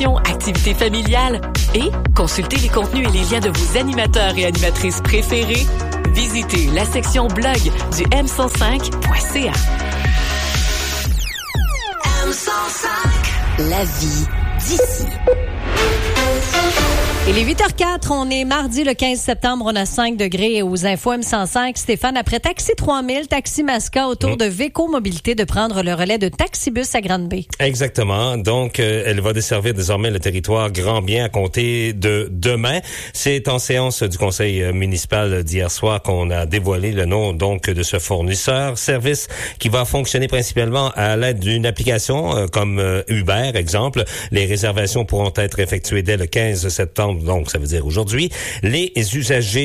activités familiales et consultez les contenus et les liens de vos animateurs et animatrices préférés. Visitez la section blog du m105.ca. M105. La vie d'ici. Il est 8h04, on est mardi le 15 septembre, on a 5 degrés aux infos M105. Stéphane, après Taxi 3000, Taxi Masca autour de Véco Mobilité de prendre le relais de Taxibus à Grande-Bay. Exactement. Donc, elle va desservir désormais le territoire Grand-Bien à compter de demain. C'est en séance du conseil municipal d'hier soir qu'on a dévoilé le nom donc de ce fournisseur. Service qui va fonctionner principalement à l'aide d'une application comme Uber, exemple. Les réservations pourront être effectuées dès le 15 septembre. Donc, ça veut dire aujourd'hui. Les usagers,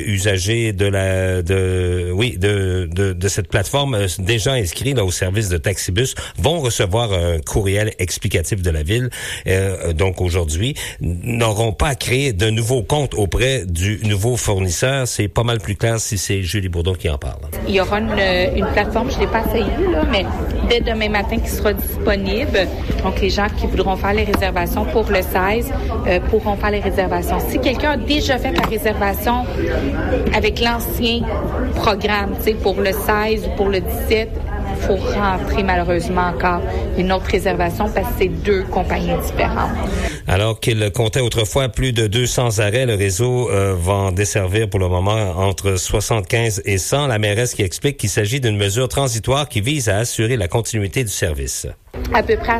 de cette plateforme déjà inscrits là, au service de Taxibus vont recevoir un courriel explicatif de la ville. Donc, aujourd'hui, n'auront pas à créer de nouveaux comptes auprès du nouveau fournisseur. C'est pas mal plus clair si c'est Julie Bourdon qui en parle. Il y aura une plateforme, je l'ai pas essayé, là, mais dès demain matin qui sera disponible. Donc, les gens qui voudront faire les réservations pour le 16 pourront faire les réservations. Si quelqu'un a déjà fait la réservation avec l'ancien programme, tu sais, pour le 16 ou pour le 17, il faut rentrer malheureusement encore une autre réservation parce que c'est deux compagnies différentes. Alors qu'il comptait autrefois plus de 200 arrêts, le réseau va en desservir pour le moment entre 75 et 100. La mairesse qui explique qu'il s'agit d'une mesure transitoire qui vise à assurer la continuité du service. À peu près à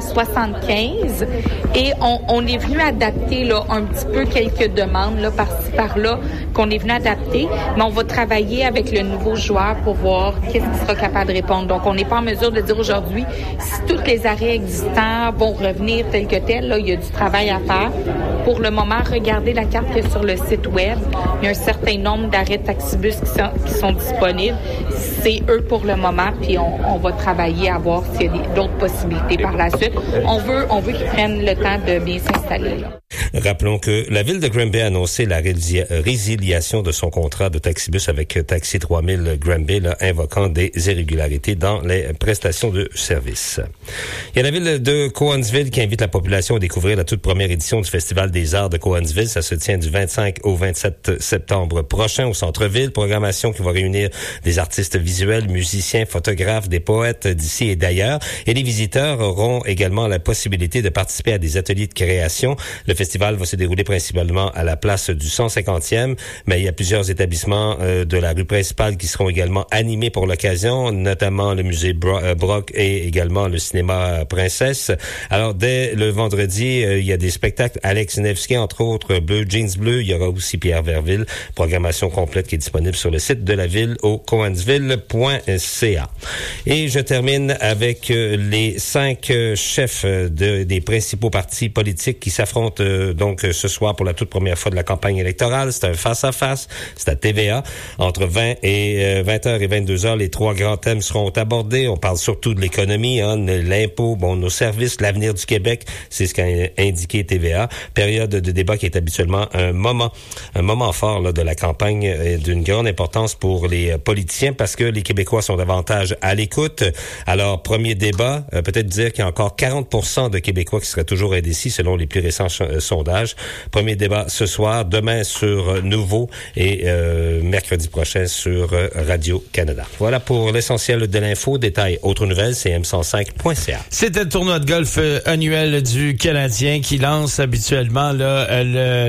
75 et on est venu adapter là un petit peu quelques demandes là par-ci par-là qu'on est venu adapter, mais on va travailler avec le nouveau joueur pour voir qu'est-ce qu'il sera capable de répondre. Donc on n'est pas en mesure de dire aujourd'hui si tous les arrêts existants vont revenir tel que tel. Là, il y a du travail à faire. Pour le moment, regardez la carte qu'il y a sur le site web. Il y a un certain nombre d'arrêts Taxibus qui sont disponibles. C'est eux pour le moment, puis on va travailler à voir s'il y a d'autres possibilités par la suite. On veut qu'ils prennent le temps de bien s'installer. Là. Rappelons que la ville de Granby a annoncé la résiliation de son contrat de Taxibus avec Taxi 3000 Granby, là, invoquant des irrégularités dans les prestations de service. Il y a la ville de Cowansville qui invite la population à découvrir la toute première édition du Festival des Arts de Cowansville. Ça se tient du 25 au 27 septembre prochain au centre-ville. Programmation qui va réunir des artistes visuels, musiciens, photographes, des poètes d'ici et d'ailleurs. Et les visiteurs auront également la possibilité de participer à des ateliers de création. Le festival va se dérouler principalement à la place du 150e, mais il y a plusieurs établissements de la rue principale qui seront également animés pour l'occasion, notamment le musée Brock et également le cinéma Princesse. Alors, dès le vendredi, il y a des spectacles. Alex Nevsky, entre autres, Bleu Jeans Bleu. Il y aura aussi Pierre Verville. Programmation complète qui est disponible sur le site de la ville au cowansville.ca. Et je termine avec les 5 chefs des principaux partis politiques qui s'affrontent donc ce soir pour la toute première fois de la campagne électorale. C'est un face-à-face. C'est à TVA. Entre 20h et 22h, les 3 grands thèmes seront abordés. On parle surtout de l'économie, l'impôt, nos services, l'avenir du Québec. C'est ce qu'a indiqué TVA. Période de débat qui est habituellement un moment fort là, de la campagne d'une grande importance pour les politiciens parce que les Québécois sont davantage à l'écoute. Alors, premier débat, peut-être dire qu'il y a encore 40% de Québécois qui seraient toujours indécis selon les plus récents sondage. Premier débat ce soir, demain sur Nouveau et mercredi prochain sur Radio-Canada. Voilà pour l'essentiel de l'info. Détail, autres nouvelles, c'est m105.ca. C'était le tournoi de golf annuel du Canadien qui lance habituellement là,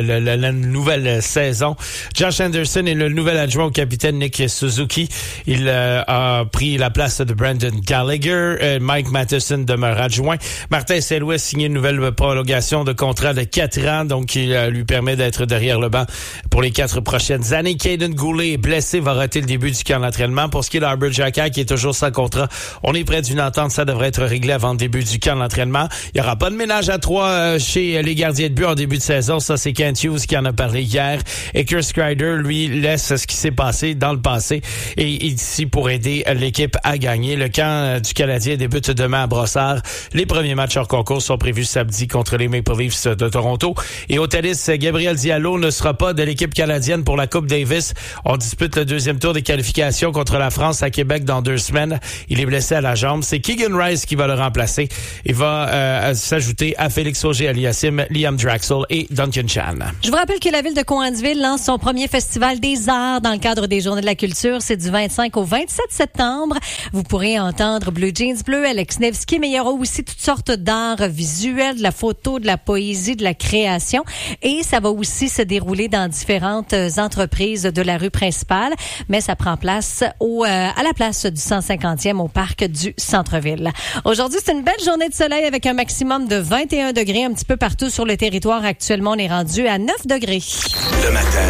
la nouvelle saison. Josh Anderson est le nouvel adjoint au capitaine Nick Suzuki. Il a pris la place de Brendan Gallagher. Mike Matheson demeure adjoint. Martin Saint-Louis a signé une nouvelle prolongation de contrat de 4 ans, donc il lui permet d'être derrière le banc pour les 4 prochaines années. Caden Goulet est blessé, va rater le début du camp d'entraînement. Pour ce qui est d'Arbor Xhekaj, qui est toujours sans contrat, on est près d'une entente, ça devrait être réglé avant le début du camp d'entraînement. Il n'y aura pas de ménage à 3 chez les gardiens de but en début de saison, ça c'est Kent Hughes qui en a parlé hier. Et Chris Kreider, lui, laisse ce qui s'est passé dans le passé et ici pour aider l'équipe à gagner. Le camp du Canadien débute demain à Brossard. Brassard. Les premiers matchs hors concours sont prévus samedi contre les Maple Leafs de Toronto. Et au tennis, Gabriel Diallo ne sera pas de l'équipe canadienne pour la Coupe Davis. On dispute le deuxième tour des qualifications contre la France à Québec dans 2 semaines. Il est blessé à la jambe. C'est Keegan Rice qui va le remplacer. Il va s'ajouter à Félix Auger-Aliassime, Liam Draxl et Duncan Chan. Je vous rappelle que la ville de Cowansville lance son premier festival des arts dans le cadre des Journées de la culture. C'est du 25 au 27 septembre. Vous pourrez entendre Blue Jeans Bleu, Alex Nevsky, mais il y aura aussi toutes sortes d'arts visuels, de la photo, de la poésie, de la création. Et ça va aussi se dérouler dans différentes entreprises de la rue principale, mais ça prend place à la place du 150e au parc du centre-ville. Aujourd'hui, c'est une belle journée de soleil avec un maximum de 21 degrés un petit peu partout sur le territoire. Actuellement, on est rendu à 9 degrés. Le matin.